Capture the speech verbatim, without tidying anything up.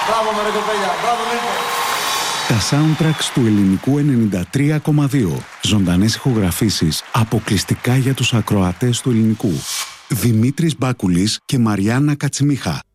Μπράβο με ρε κοπέλια, μπράβο Νίκο. Τα soundtracks του ελληνικού ενενήντα τρία κόμμα δύο. Ζωντανές ηχογραφήσεις αποκλειστικά για τους ακροατές του ελληνικού. Δημήτρης Μπάκουλης και Μαριάννα Κατσιμίχα.